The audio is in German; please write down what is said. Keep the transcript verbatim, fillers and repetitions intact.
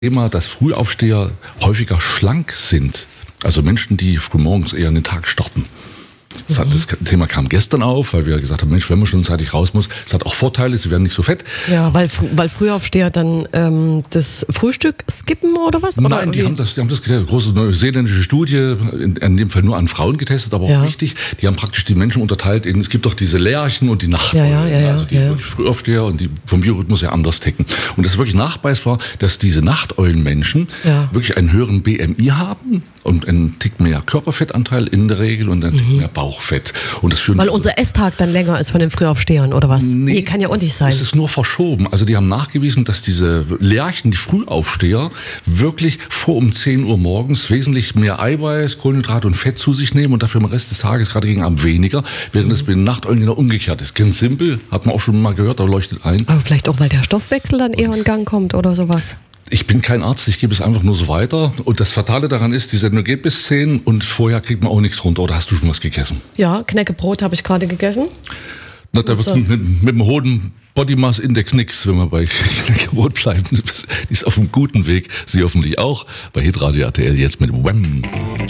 Thema, dass Frühaufsteher häufiger schlank sind. Also Menschen, die frühmorgens eher in den Tag starten. Das, hat, das Thema kam gestern auf, weil wir gesagt haben, Mensch, wenn man schon zeitig raus muss, es hat auch Vorteile, sie werden nicht so fett. Ja, weil, weil Frühaufsteher dann ähm, das Frühstück skippen oder was? Oder Nein, die haben, das, die haben das getestet. Große neuseeländische Studie, in, in dem Fall nur an Frauen getestet, aber auch ja. wichtig. Die haben praktisch die Menschen unterteilt in, es gibt doch diese Lerchen und die Nachteulen. Ja, ja, ja, also die ja, ja. wirklich Frühaufsteher und die vom Biorhythmus her anders ticken. Und das ist wirklich nachweisbar, dass diese Nachteulenmenschen ja. wirklich einen höheren B M I haben und einen Tick mehr Körperfettanteil in der Regel und einen mhm. Tick mehr Bauchfett. Und das führen Weil unser Esstag dann länger ist von den Frühaufstehern, oder was? Nee, nee, kann ja auch nicht sein. Es ist nur verschoben. Also die haben nachgewiesen, dass diese Lerchen, die Frühaufsteher, wirklich vor um zehn Uhr morgens wesentlich mehr Eiweiß, Kohlenhydrate und Fett zu sich nehmen und dafür im Rest des Tages, gerade gegen Abend, weniger, während es bei den Nachteulen genau umgekehrt ist. Ganz simpel, hat man auch schon mal gehört, da leuchtet ein. Aber vielleicht auch, weil der Stoffwechsel dann eher in Gang kommt oder sowas. Ich bin kein Arzt, ich gebe es einfach nur so weiter. Und das Fatale daran ist, die Sendung geht bis zehn und vorher kriegt man auch nichts runter. Oder hast du schon was gegessen? Ja, Knäckebrot habe ich gerade gegessen. Na, da wird es mit, mit dem hohen Body Mass Index nichts, wenn wir bei Knäckebrot bleiben. Die ist auf einem guten Weg, Sie hoffentlich auch. Bei Hitradio R T L jetzt mit Wham!